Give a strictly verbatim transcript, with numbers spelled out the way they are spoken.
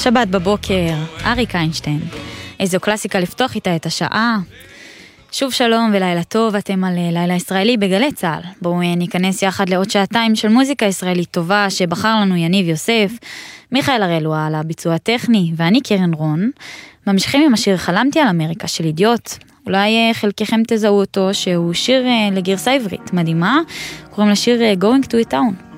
שבת בבוקר, אריק איינשטיין. איזו קלאסיקה לפתוח איתה את השעה. שוב שלום ולילה טוב, אתם על לילה ישראלי בגלי צהל. בואו ניכנס יחד לעוד שעתיים של מוזיקה ישראלית טובה שבחר לנו יניב יוסף, מיכאל הראלו על הביצוע הטכני, ואני קרן רון. ממשיכים עם השיר חלמתי על אמריקה של אידיוט. אולי חלקכם תזהו אותו, שהוא שיר לגרסה עברית מדהימה, קוראים לשיר Going to a Town.